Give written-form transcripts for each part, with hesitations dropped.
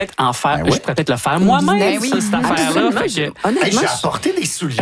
en faire. Je pourrais peut-être le faire moi-même, cette affaire-là. J'ai apporté des souliers.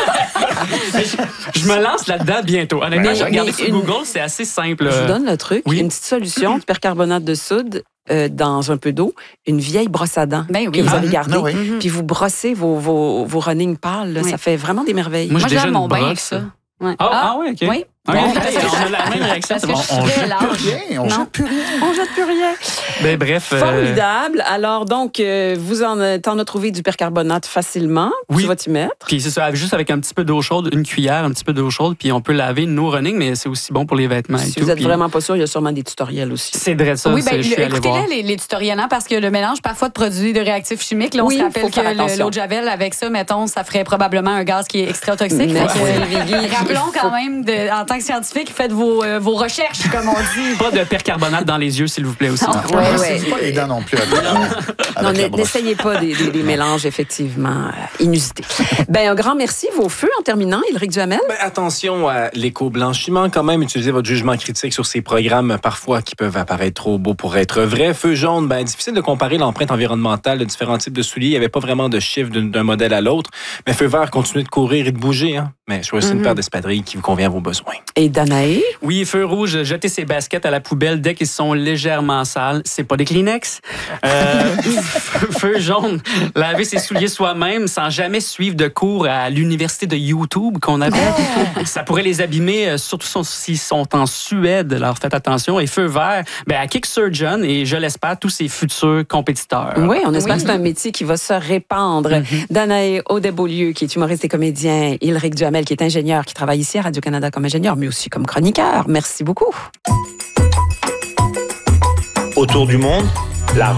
Je me lance là-dedans bientôt. Honnêtement, j'ai regardé sur Google, c'est assez simple. Je vous donne le truc. Une petite solution, du percarbonate de soude dans un peu d'eau, une vieille brosse à dents que vous avez gardée, puis vous brossez vos running pâles. Là, ça fait vraiment des merveilles. Moi, j'ai déjà mon bain brosse. avec ça. Ouais. Oui, OK. Oui. Okay. On a la même réaction. Parce que je suis très large. On jette plus rien. On jette plus rien. Ben, bref. Formidable. Alors, donc, t'en as trouvé du percarbonate facilement. Oui. Tu vas t'y mettre. Puis c'est ça, juste avec un petit peu d'eau chaude, une cuillère, un petit peu d'eau chaude, puis on peut laver nos running, mais c'est aussi bon pour les vêtements et Si tout. vous n'êtes vraiment pas sûr, il y a sûrement des tutoriels aussi. C'est vrai ça. Oui, je suis allé voir. écoutez-les, les tutoriels, parce que le mélange parfois de produits de réactifs chimiques, là, on se rappelle que l'eau de Javel, avec ça, mettons, ça ferait probablement un gaz qui est extra toxique. Rappelons quand même, en tant que scientifique, faites vos recherches, comme on dit. Pas de percarbonate dans les yeux, s'il vous plaît, aussi. C'est pas les dents non plus. Non, n'essayez pas des mélanges, effectivement, inusités. Un grand merci. Vos feux, en terminant, Ylric Duhamel. Attention à l'éco-blanchiment, quand même. Utilisez votre jugement critique sur ces programmes, parfois, qui peuvent apparaître trop beaux pour être vrais. Feu jaune, difficile de comparer l'empreinte environnementale de différents types de souliers. Il n'y avait pas vraiment de chiffre d'un modèle à l'autre. Mais feu vert, continuez de courir et de bouger. Hein. Mais choisissez une paire d'espadrilles qui vous convient à vos besoins. Et Danae? Oui, feu rouge, jetez ses baskets à la poubelle dès qu'ils sont légèrement sales. C'est pas des Kleenex. Feu jaune, laver ses souliers soi-même sans jamais suivre de cours à l'université de YouTube qu'on appelle. Ça pourrait les abîmer, surtout s'ils sont en Suède. Alors faites attention. Et feu vert, à Kick Surgeon et je l'espère tous ses futurs compétiteurs. Oui, on espère que c'est un métier qui va se répandre. Danae Audet-Beaulieu, qui est humoriste et comédien, Ylric Duhamel, qui est ingénieur, qui travaille ici à Radio-Canada comme ingénieur, mais aussi comme chroniqueur. Merci beaucoup. Autour du monde,